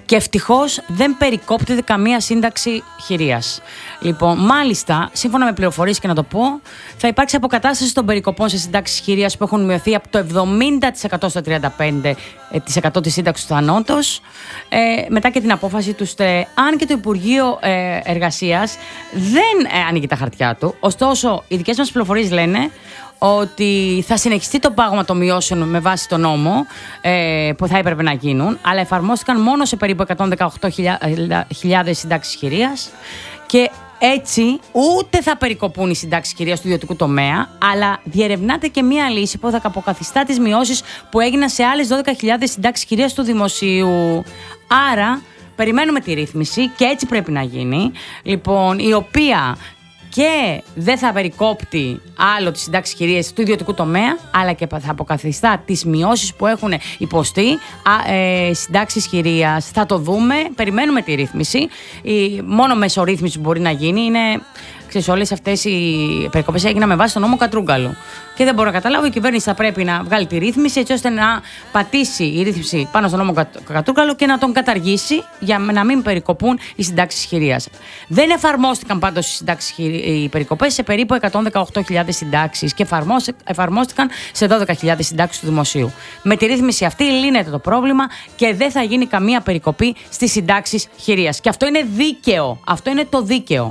Και ευτυχώς δεν περικόπτεται καμία σύνταξη χειρίας. Λοιπόν, μάλιστα, σύμφωνα με πληροφορίες και να το πω, θα υπάρξει αποκατάσταση των περικοπών σε συντάξεις χειρίας που έχουν μειωθεί από το 70% στο 35% της σύνταξης του θανόντος, μετά και την απόφαση του ΣΤΕ. Αν και το Υπουργείο Εργασίας δεν ανοίγει τα χαρτιά του, ωστόσο, οι δικές μας πληροφορίες λένε ότι θα συνεχιστεί το πάγωμα των μειώσεων με βάση τον νόμο που θα έπρεπε να γίνουν, αλλά εφαρμόστηκαν μόνο σε περίπου 118.000 συντάξεις χειρίας και έτσι ούτε θα περικοπούν οι συντάξεις χειρίας του ιδιωτικού τομέα, αλλά διερευνάται και μία λύση που θα αποκαθιστά τις μειώσεις που έγιναν σε άλλες 12.000 συντάξεις χειρίας του δημοσίου. Άρα περιμένουμε τη ρύθμιση και έτσι πρέπει να γίνει, λοιπόν, η οποία και δεν θα περικόπτει άλλο τις συντάξεις χειρίας του ιδιωτικού τομέα, αλλά και θα αποκαθιστά τις μειώσεις που έχουν υποστεί συντάξεις χειρίας. Θα το δούμε, περιμένουμε τη ρύθμιση. Η μόνο μεσορύθμιση που μπορεί να γίνει είναι, ξέρεις, όλες αυτές οι περικοπές έγιναν με βάση τον νόμο Κατρούγκαλου. Και δεν μπορώ να καταλάβω, η κυβέρνηση θα πρέπει να βγάλει τη ρύθμιση έτσι ώστε να πατήσει η ρύθμιση πάνω στον νόμο Κατρούγκαλου και να τον καταργήσει για να μην περικοπούν οι συντάξεις χειρίας. Δεν εφαρμόστηκαν πάντως οι περικοπές σε περίπου 118.000 συντάξεις και εφαρμόστηκαν σε 12.000 συντάξεις του δημοσίου. Με τη ρύθμιση αυτή λύνεται το πρόβλημα και δεν θα γίνει καμία περικοπή στις συντάξεις χειρίας. Και αυτό είναι δίκαιο. Αυτό είναι το δίκαιο.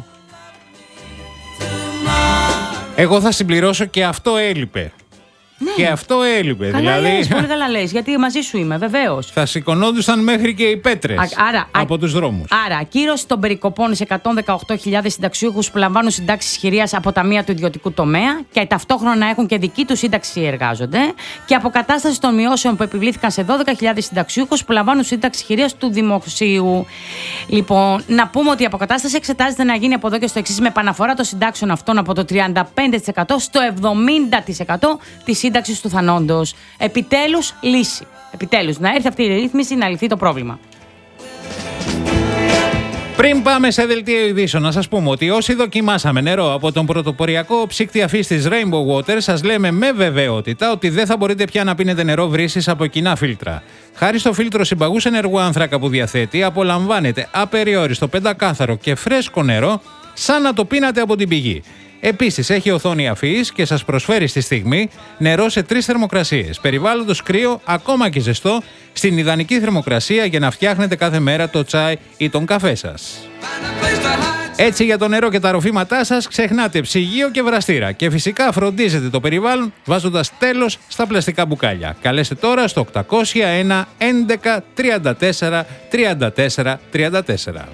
Εγώ θα συμπληρώσω και αυτό έλειπε. Ναι. Και αυτό έλειπε. Καλά δηλαδή, λες, πολύ καλά λες, γιατί μαζί σου είμαι, βεβαίως. Θα σηκωνόντουσαν μέχρι και οι πέτρες από τους δρόμους. Άρα, ακύρωση των περικοπών σε 118.000 συνταξιούχους που λαμβάνουν συντάξεις χειρίας από ταμεία του ιδιωτικού τομέα και ταυτόχρονα να έχουν και δική τους σύνταξη εργάζονται, και αποκατάσταση των μειώσεων που επιβλήθηκαν σε 12.000 συνταξιούχους που λαμβάνουν σύνταξη χειρίας του δημοσίου. Λοιπόν, να πούμε ότι η αποκατάσταση εξετάζεται να γίνει από εδώ και στο εξής, με επαναφορά των συντάξεων αυτών από το 35% στο 70% της σύνταξης του θανόντος. Επιτέλους λύση. Επιτέλους να έρθει αυτή η ρύθμιση να λυθεί το πρόβλημα. Πριν πάμε σε δελτίο ειδήσεων, να σας πούμε ότι όσοι δοκιμάσαμε νερό από τον πρωτοποριακό ψύκτη αφής της Rainbow Water, σας λέμε με βεβαιότητα ότι δεν θα μπορείτε πια να πίνετε νερό βρύσης από κοινά φίλτρα. Χάρη στο φίλτρο συμπαγούς ενεργού άνθρακα που διαθέτει, απολαμβάνετε απεριόριστο, πεντακάθαρο και φρέσκο νερό, σαν να το πίνατε από την πηγή. Επίσης, έχει οθόνη αφής και σας προσφέρει στη στιγμή νερό σε 3 θερμοκρασίες. Περιβάλλοντος κρύο, ακόμα και ζεστό, στην ιδανική θερμοκρασία για να φτιάχνετε κάθε μέρα το τσάι ή τον καφέ σας. Έτσι, για το νερό και τα ροφήματά σας ξεχνάτε ψυγείο και βραστήρα και φυσικά φροντίζετε το περιβάλλον βάζοντας τέλος στα πλαστικά μπουκάλια. Καλέστε τώρα στο 801 11 34 34 34.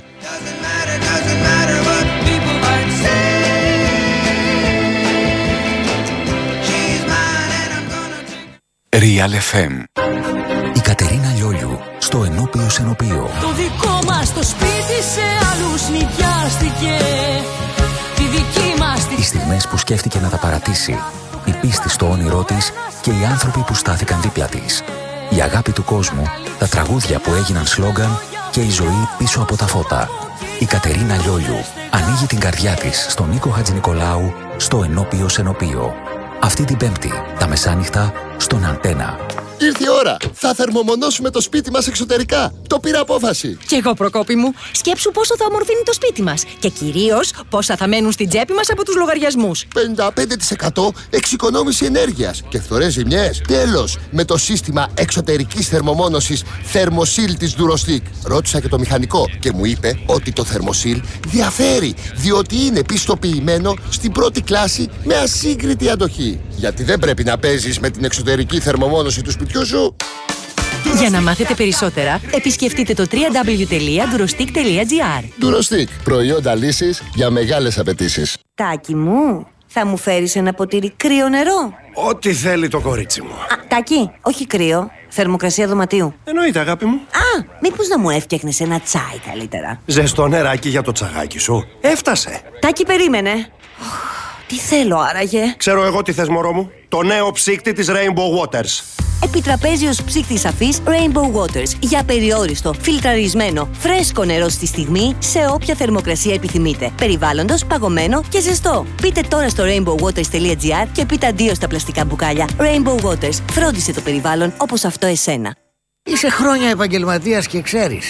Real FM. Η Κατερίνα Λιόλιου στο Ενώπιο Σενωπείο. Το δικό μας το σπίτι σε άλλους νοικιάστηκε. Τη δική μας οι στιγμές που σκέφτηκε να τα παρατήσει, η πίστη στο όνειρό της και οι άνθρωποι που στάθηκαν δίπλα της. Η αγάπη του κόσμου, τα τραγούδια που έγιναν σλόγγαν και η ζωή πίσω από τα φώτα. Η Κατερίνα Λιόλιου ανοίγει την καρδιά της στον Νίκο Χατζηνικολάου στο Ενώπιο Σενωπείο. Αυτή την Πέμπτη, τα μεσάνυχτα, στον Αντένα. Ήρθε η ώρα! Θα θερμομονώσουμε το σπίτι μας εξωτερικά. Το πήρα απόφαση. Κι εγώ, Προκόπη μου. Σκέψου πόσο θα ομορφύνει το σπίτι μας. Και κυρίως πόσα θα μένουν στην τσέπη μας από τους λογαριασμούς. 55% εξοικονόμηση ενέργειας και φθορές ζημιές. Τέλος! Με το σύστημα εξωτερικής θερμομόνωσης Thermosil της Durostic. Ρώτησα και το μηχανικό και μου είπε ότι το Thermosil διαφέρει, διότι είναι πιστοποιημένο στην πρώτη κλάση με ασύγκριτη αντοχή. Γιατί δεν πρέπει να παίζεις με την εξωτερική θερμομόνωση του σπιτιού σου. Για να μάθετε περισσότερα, επισκεφτείτε το www.durostic.gr. Durostic. Προϊόντα λύσης για μεγάλες απαιτήσεις. Τάκη μου, θα μου φέρεις ένα ποτήρι κρύο νερό? Ό,τι θέλει το κορίτσι μου. Τάκη, όχι κρύο. Θερμοκρασία δωματίου. Εννοείται, αγάπη μου. Μήπως να μου έφτιαχνες ένα τσάι καλύτερα? Ζεστό νεράκι για το τσαγάκι σου. Έφτασε. Τάκη, περίμενε. Τι θέλω άραγε? Ξέρω εγώ τι θες, μωρό μου. Το νέο ψύκτη της Rainbow Waters. Επιτραπέζιος ψύκτης αφής Rainbow Waters. Για περιόριστο, φιλτραρισμένο, φρέσκο νερό στη στιγμή, σε όποια θερμοκρασία επιθυμείτε. Περιβάλλοντος, παγωμένο και ζεστό. Μπείτε τώρα στο rainbowwaters.gr και πείτε αντίο στα πλαστικά μπουκάλια. Rainbow Waters. Φρόντισε το περιβάλλον όπως αυτό εσένα. Είσαι χρόνια επαγγελματίας και ξέρεις.